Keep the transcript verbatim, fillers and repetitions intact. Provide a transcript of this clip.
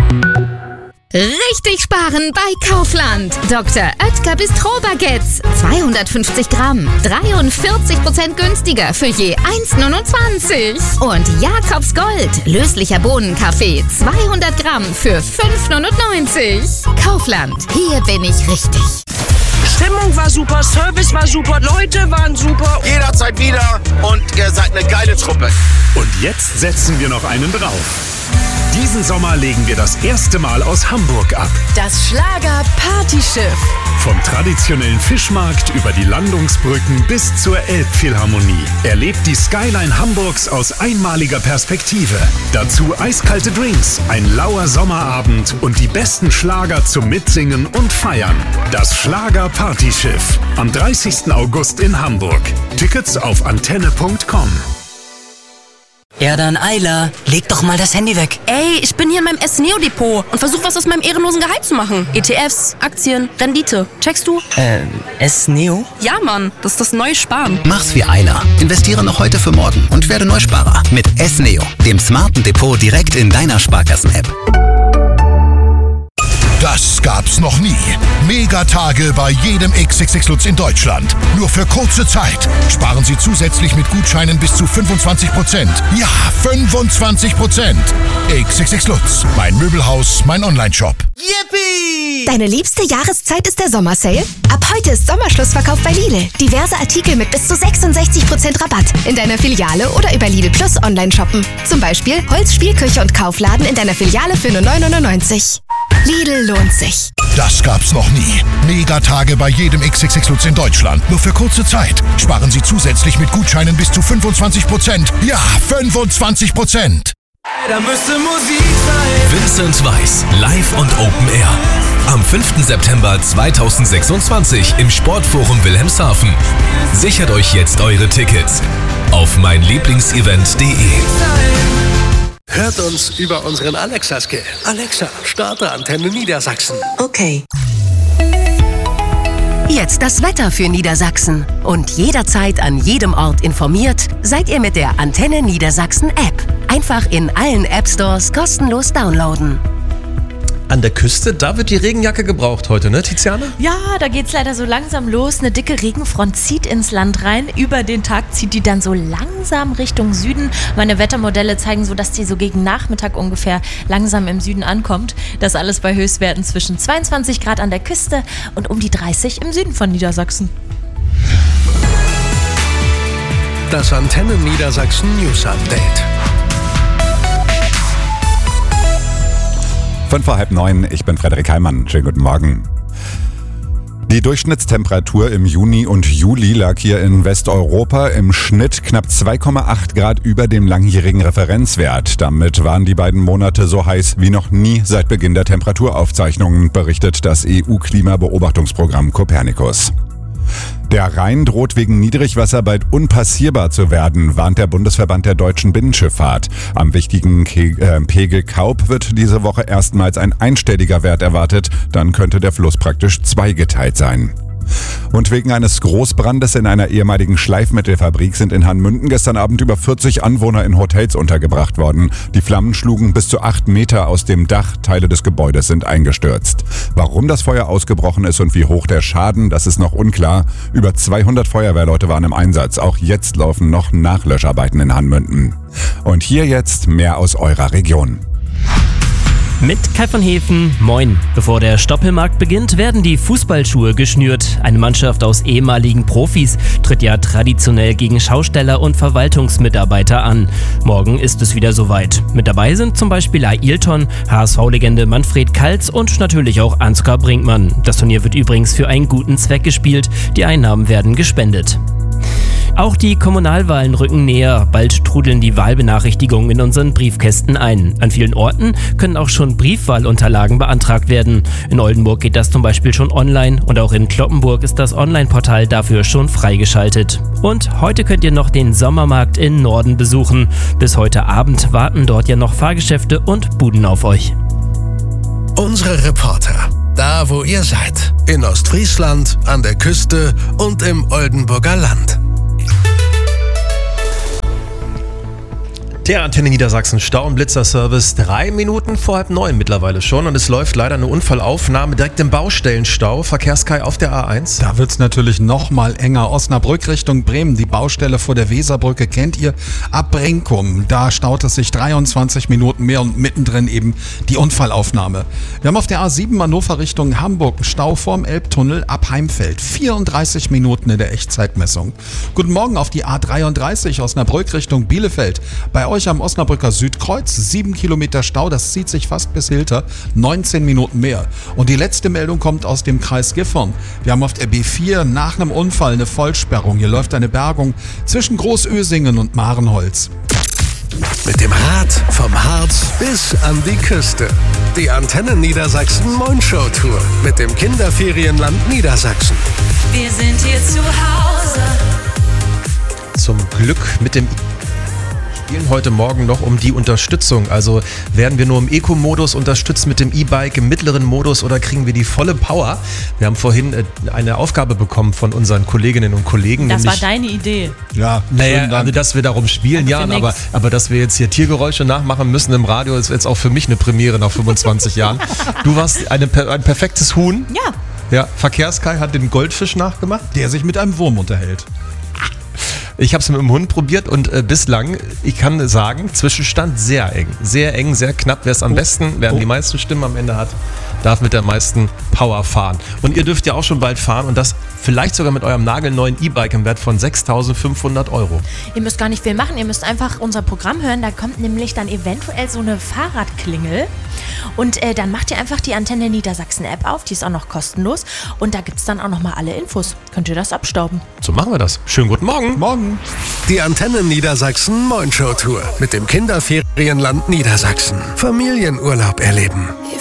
Richtig sparen bei Kaufland. Doktor Oetker Bistro-Baguettes. zweihundertfünfzig Gramm. dreiundvierzig Prozent günstiger für je eins Komma neunundzwanzig. Und Jakobs Gold. Löslicher Bohnenkaffee. zweihundert Gramm für fünf Komma neunundneunzig. Kaufland. Hier bin ich richtig. Stimmung war super, Service war super, Leute waren super. Jederzeit wieder und ihr seid eine geile Truppe. Und jetzt setzen wir noch einen drauf. Diesen Sommer legen wir das erste Mal aus Hamburg ab. Das Schlager-Partyschiff. Vom traditionellen Fischmarkt über die Landungsbrücken bis zur Elbphilharmonie. Erlebt die Skyline Hamburgs aus einmaliger Perspektive. Dazu eiskalte Drinks, ein lauer Sommerabend und die besten Schlager zum Mitsingen und Feiern. Das Schlager-Partyschiff. Am dreißigsten August in Hamburg. Tickets auf antenne punkt com. Ja dann, Ayla, leg doch mal das Handy weg. Ey, ich bin hier in meinem S-Neo-Depot und versuche was aus meinem ehrenlosen Gehalt zu machen. E T Fs, Aktien, Rendite. Checkst du? Äh, S-Neo? Ja, Mann, das ist das neue Sparen. Mach's wie Ayla. Investiere noch heute für morgen und werde Neusparer mit S-Neo, dem smarten Depot direkt in deiner Sparkassen-App. Das gab's noch nie. Megatage bei jedem X X X Lutz in Deutschland. Nur für kurze Zeit. Sparen Sie zusätzlich mit Gutscheinen bis zu fünfundzwanzig Prozent. Ja, fünfundzwanzig Prozent. X X X Lutz. Mein Möbelhaus, mein Onlineshop. Yippie! Deine liebste Jahreszeit ist der Sommersale? Ab heute ist Sommerschlussverkauf bei Lidl. Diverse Artikel mit bis zu sechsundsechzig Prozent Rabatt. In deiner Filiale oder über Lidl Plus online shoppen. Zum Beispiel Holz, Spielküche und Kaufladen in deiner Filiale für nur neun neunundneunzig. Lidl lohnt sich. Das gab's noch nie. Megatage bei jedem X X X Lutz in Deutschland. Nur für kurze Zeit. Sparen Sie zusätzlich mit Gutscheinen bis zu fünfundzwanzig Prozent. Ja, fünfundzwanzig Prozent. Da müsste Musik sein. Vincent Weiss, live und Open Air. Am fünften September zweitausendsechsundzwanzig im Sportforum Wilhelmshaven. Sichert euch jetzt eure Tickets auf meinlieblingsevent punkt de. Hört uns über unseren Alexa-Skill. Alexa, starte Antenne Niedersachsen. Okay. Jetzt das Wetter für Niedersachsen. Und jederzeit an jedem Ort informiert, seid ihr mit der Antenne Niedersachsen App. Einfach in allen App-Stores kostenlos downloaden. An der Küste, da wird die Regenjacke gebraucht heute, ne, Tiziana? Ja, da geht's leider so langsam los. Eine dicke Regenfront zieht ins Land rein. Über den Tag zieht die dann so langsam Richtung Süden. Meine Wettermodelle zeigen so, dass die so gegen Nachmittag ungefähr langsam im Süden ankommt. Das alles bei Höchstwerten zwischen zweiundzwanzig Grad an der Küste und um die dreißig im Süden von Niedersachsen. Das Antenne Niedersachsen News Update. Fünf vor halb neun, ich bin Frederik Heimann. Schönen guten Morgen. Die Durchschnittstemperatur im Juni und Juli lag hier in Westeuropa im Schnitt knapp zwei Komma acht Grad über dem langjährigen Referenzwert. Damit waren die beiden Monate so heiß wie noch nie seit Beginn der Temperaturaufzeichnungen, berichtet das E U-Klimabeobachtungsprogramm Copernicus. Der Rhein droht wegen Niedrigwasser bald unpassierbar zu werden, warnt der Bundesverband der deutschen Binnenschifffahrt. Am wichtigen Ke- äh, Pegel Kaup wird diese Woche erstmals ein einstelliger Wert erwartet, dann könnte der Fluss praktisch zweigeteilt sein. Und wegen eines Großbrandes in einer ehemaligen Schleifmittelfabrik sind in Hanmünden gestern Abend über vierzig Anwohner in Hotels untergebracht worden. Die Flammen schlugen bis zu acht Meter aus dem Dach, Teile des Gebäudes sind eingestürzt. Warum das Feuer ausgebrochen ist und wie hoch der Schaden, das ist noch unklar. Über zweihundert Feuerwehrleute waren im Einsatz. Auch jetzt laufen noch Nachlöscharbeiten in Hanmünden. Und hier jetzt mehr aus eurer Region. Mit Kai von Hefen, moin. Bevor der Stoppelmarkt beginnt, werden die Fußballschuhe geschnürt. Eine Mannschaft aus ehemaligen Profis tritt ja traditionell gegen Schausteller und Verwaltungsmitarbeiter an. Morgen ist es wieder soweit. Mit dabei sind zum Beispiel Ailton, H S V-Legende Manfred Kaltz und natürlich auch Ansgar Brinkmann. Das Turnier wird übrigens für einen guten Zweck gespielt. Die Einnahmen werden gespendet. Auch die Kommunalwahlen rücken näher. Bald trudeln die Wahlbenachrichtigungen in unseren Briefkästen ein. An vielen Orten können auch schon Briefwahlunterlagen beantragt werden. In Oldenburg geht das zum Beispiel schon online und auch in Cloppenburg ist das Online-Portal dafür schon freigeschaltet. Und heute könnt ihr noch den Sommermarkt in Norden besuchen. Bis heute Abend warten dort ja noch Fahrgeschäfte und Buden auf euch. Unsere Reporter, da wo ihr seid. In Ostfriesland, an der Küste und im Oldenburger Land. Der Antenne Niedersachsen Stau- und Blitzer-Service, drei Minuten vor halb neun mittlerweile schon und es läuft leider eine Unfallaufnahme direkt im Baustellenstau, Verkehrskai auf der A eins. Da wird es natürlich noch mal enger. Osnabrück Richtung Bremen, die Baustelle vor der Weserbrücke kennt ihr, ab Brinkum. Da staut es sich dreiundzwanzig Minuten mehr und mittendrin eben die Unfallaufnahme. Wir haben auf der A sieben Hannover Richtung Hamburg einen Stau vorm Elbtunnel ab Heimfeld, vierunddreißig Minuten in der Echtzeitmessung. Guten Morgen auf die A dreiunddreißig Osnabrück Richtung Bielefeld. Bei euch am Osnabrücker Südkreuz, sieben Kilometer Stau, das zieht sich fast bis Hilter, neunzehn Minuten mehr. Und die letzte Meldung kommt aus dem Kreis Gifhorn. Wir haben auf der B vier nach einem Unfall eine Vollsperrung. Hier läuft eine Bergung zwischen Großösingen und Marenholz. Mit dem Rad vom Harz bis an die Küste. Die Antenne Niedersachsen Moin-Show Tour mit dem Kinderferienland Niedersachsen. Wir sind hier zu Hause. Zum Glück mit dem spielen heute Morgen noch um die Unterstützung. Also werden wir nur im Eco-Modus unterstützt mit dem E-Bike, im mittleren Modus oder kriegen wir die volle Power? Wir haben vorhin eine Aufgabe bekommen von unseren Kolleginnen und Kollegen. Das war deine Idee. Ja, naja, also dass wir darum spielen, ja, aber, aber dass wir jetzt hier Tiergeräusche nachmachen müssen im Radio, ist jetzt auch für mich eine Premiere nach fünfundzwanzig Jahren. Du warst eine, ein perfektes Huhn. Ja. Ja, Verkehrskai hat den Goldfisch nachgemacht. Der sich mit einem Wurm unterhält. Ich habe es mit dem Hund probiert und äh, bislang, ich kann sagen, Zwischenstand sehr eng. Sehr eng, sehr knapp. Wer es am oh. besten, wer oh. die meisten Stimmen am Ende hat, darf mit der meisten Power fahren. Und ihr dürft ja auch schon bald fahren und das vielleicht sogar mit eurem nagelneuen E-Bike im Wert von sechstausendfünfhundert Euro. Ihr müsst gar nicht viel machen, ihr müsst einfach unser Programm hören. Da kommt nämlich dann eventuell so eine Fahrradklingel. Und äh, dann macht ihr einfach die Antenne Niedersachsen App auf, die ist auch noch kostenlos. Und da gibt es dann auch nochmal alle Infos. Könnt ihr das abstauben. So machen wir das. Schönen guten Morgen. Morgen. Die Antenne Niedersachsen Moin-Show Tour mit dem Kinderferienland Niedersachsen. Familienurlaub erleben.